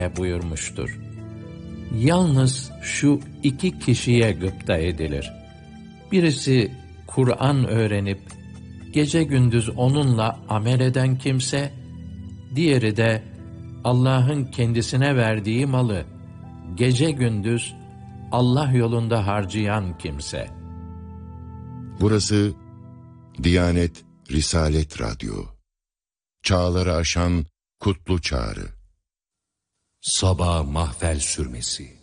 buyurmuştur. Yalnız şu iki kişiye gıpta edilir. Birisi Kur'an öğrenip gece gündüz onunla amel eden kimse, diğeri de Allah'ın kendisine verdiği malı gece gündüz Allah yolunda harcayan kimse. Burası Diyanet Risalet Radyo. Çağları aşan kutlu çağrı. Sabah mahvel sürmesi.